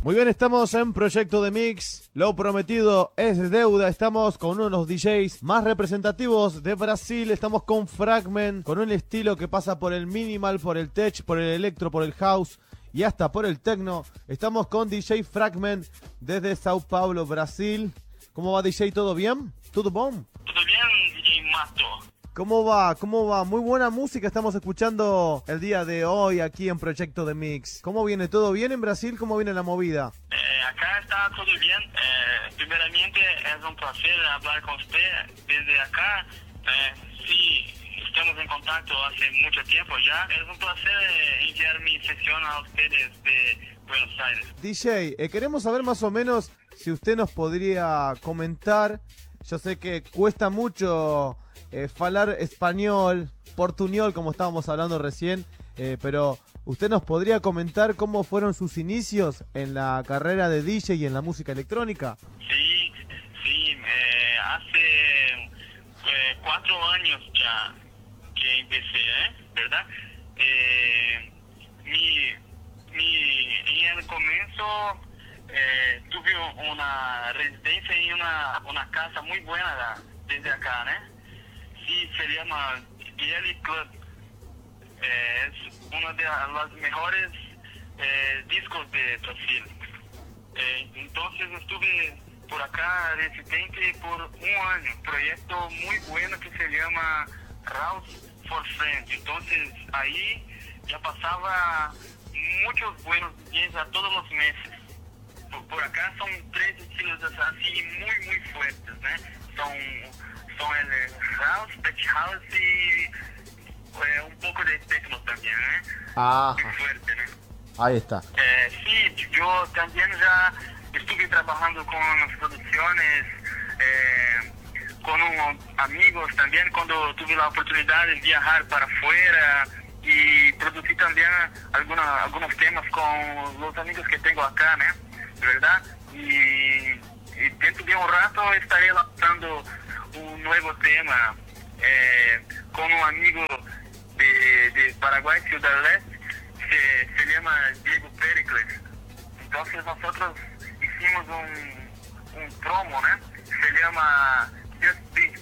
Muy bien, estamos en Proyecto de Mix. Lo prometido es deuda. Estamos con uno de los DJs más representativos de Brasil. Estamos con Fragment, con un estilo que pasa por el minimal, por el tech, por el electro, por el house y hasta por el techno. Estamos con DJ Fragment desde Sao Paulo, Brasil. ¿Cómo va, DJ? ¿Todo bien? ¿Todo bom? Todo bien, DJ Mato. ¿Cómo va? ¿Cómo va? Muy buena música estamos escuchando el día de hoy aquí en Proyecto de Mix. ¿Cómo viene? ¿Todo bien en Brasil? ¿Cómo viene la movida? Acá está todo bien. Primeramente es un placer hablar con usted desde acá. Sí, estamos en contacto hace mucho tiempo ya. Es un placer enviar mi sesión a ustedes de Buenos Aires. DJ, queremos saber más o menos si usted nos podría comentar. Yo sé que cuesta mucho hablar español, portuñol, como estábamos hablando recién, pero usted nos podría comentar cómo fueron sus inicios en la carrera de DJ y en la música electrónica. Sí, hace 4 años ya que empecé, ¿verdad? En el comienzo tuve una residencia en una casa muy buena desde acá, ¿no? Sí, se llama DL Club. Es uno de los mejores discos de Brasil. Entonces estuve por acá residente por 1 año. Proyecto muy bueno que se llama House for Friends. Entonces ahí ya pasaba muchos buenos días a todos los meses. Por acá son 3 estilos así muy fuertes, ¿no? Son el house, tech house y un poco de techno también, Ajá. muy fuerte, ¿no? Ahí está. Sí, yo también ya estuve trabajando con producciones, con amigos también cuando tuve la oportunidad de viajar para afuera y producir también algunos temas con los amigos que tengo acá, ¿no? ¿Verdad? Y dentro de un rato estaré lanzando un nuevo tema con un amigo de Paraguay, Ciudad del Este, se llama Diego Pericles. Entonces nosotros hicimos un promo, ¿no? Se llama Just Be.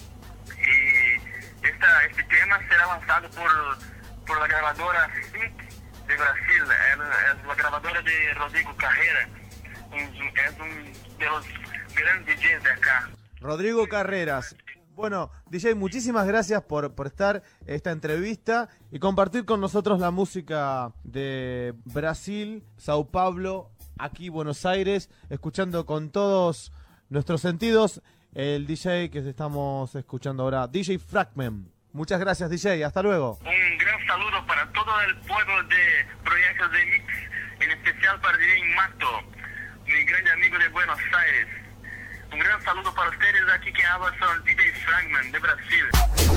Y este tema será lanzado por la grabadora SIC de Brasil. Es la grabadora de Rodrigo Carrera. Es un de los grandes DJs de acá. Rodrigo Carreras. Bueno, DJ, muchísimas gracias por estar en esta entrevista y compartir con nosotros la música de Brasil, Sao Paulo, aquí Buenos Aires, escuchando con todos nuestros sentidos el DJ que estamos escuchando ahora, DJ Fragment. Muchas gracias, DJ, hasta luego. Un gran saludo para todo el pueblo de Proyectos de Mix, en especial para DJ Mato, mi grande amigo de Buenos Aires. Un gran saludo para ustedes, aquí que habla son DJ Fragment de Brasil.